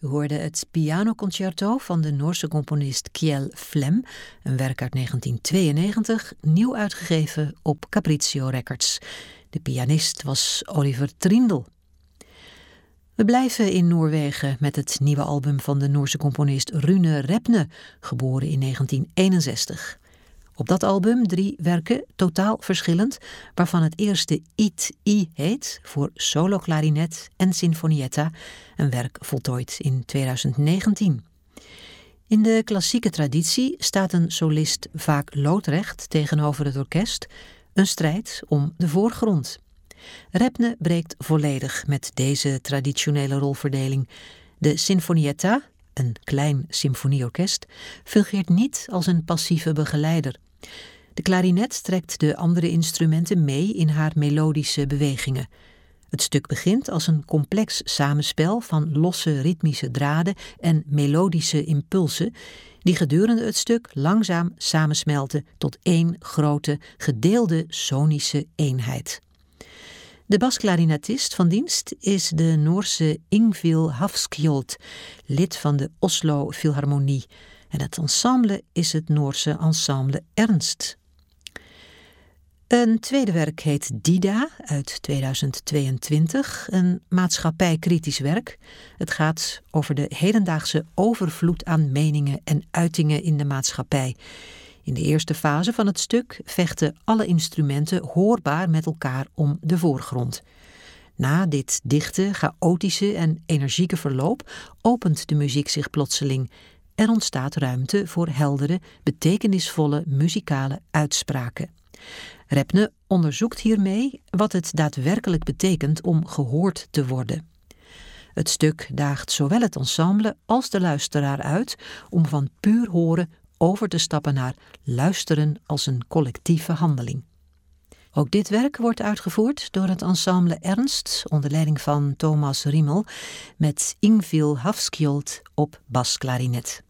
U hoorde het pianoconcerto van de Noorse componist Kjell Flem, een werk uit 1992, nieuw uitgegeven op Capriccio Records. De pianist was Oliver Trindl. We blijven in Noorwegen met het nieuwe album van de Noorse componist Rune Repne, geboren in 1961. Op dat album 3 werken, totaal verschillend, waarvan het eerste It-I heet, voor solo-klarinet en sinfonietta, een werk voltooid in 2019. In de klassieke traditie staat een solist vaak loodrecht tegenover het orkest, een strijd om de voorgrond. Repne breekt volledig met deze traditionele rolverdeling. De sinfonietta, een klein symfonieorkest, fungeert niet als een passieve begeleider. De klarinet trekt de andere instrumenten mee in haar melodische bewegingen. Het stuk begint als een complex samenspel van losse ritmische draden en melodische impulsen, die gedurende het stuk langzaam samensmelten tot één grote, gedeelde sonische eenheid. De basklarinetist van dienst is de Noorse Ingvild Hafskjold, lid van de Oslo Philharmonie. En het ensemble is het Noorse ensemble Ernst. Een tweede werk heet Dida uit 2022, een maatschappijkritisch werk. Het gaat over de hedendaagse overvloed aan meningen en uitingen in de maatschappij. In de eerste fase van het stuk vechten alle instrumenten hoorbaar met elkaar om de voorgrond. Na dit dichte, chaotische en energieke verloop opent de muziek zich plotseling. Er ontstaat ruimte voor heldere, betekenisvolle muzikale uitspraken. Repne onderzoekt hiermee wat het daadwerkelijk betekent om gehoord te worden. Het stuk daagt zowel het ensemble als de luisteraar uit om van puur horen over te stappen naar luisteren als een collectieve handeling. Ook dit werk wordt uitgevoerd door het ensemble Ernst onder leiding van Thomas Riemel met Ingvild Hafskjold op basklarinet.